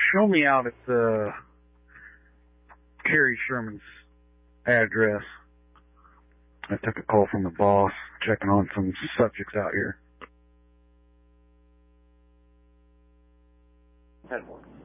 show me out at the Kerry Sherman's address. I took a call from the boss, checking on some subjects out here. 10-4.